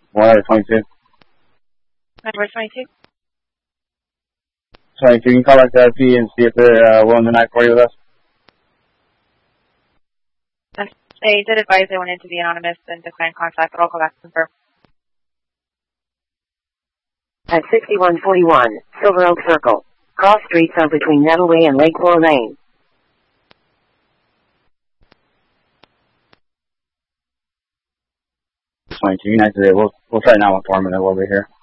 22. Number 22. 22, you can call back to IP and see if they're willing to 940 with us. They did advise they went into the anonymous and declined contact, but I'll go back to confirm. At 6141, Silver Oak Circle. Cross streets are between Nettleway and Lakeshore Lane. 22, United today. We'll try 914 and then we'll be here.